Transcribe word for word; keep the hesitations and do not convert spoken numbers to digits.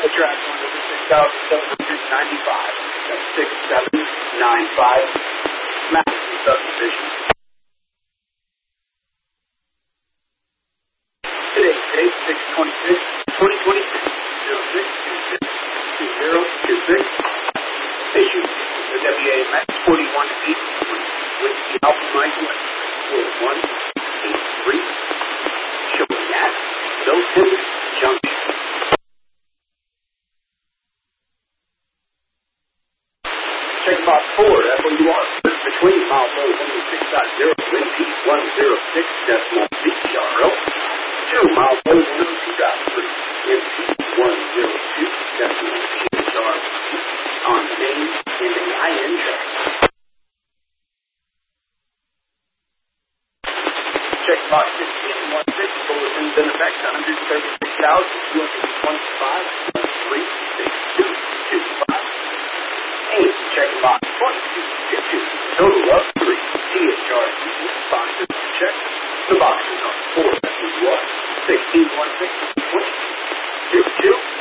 The track one over six thousand seven hundred ninety-five. That's six seven nine five. Madison subdivision. Today's date, six twenty-six twenty twenty-six. zero six two six two zero two six. Issue the W A M X forty-one eighty-three with the Alpha Mike forty-one eighty-three. Showing at Milton Junction. Check box four, F O U R, between mile one oh six point zero, wind P one oh six decimal B R O, two mile one oh two point three, wind P one oh two decimal P R O, on the main in the I N track. Check box sixteen one six, bulletins in effect, one hundred thirty-six thousand two hundred twenty-five point three six two two five. Eight, check box twenty-two fifty-two, total of three. T H R boxes to check. The boxes are four, one, sixteen one six, twenty, two two.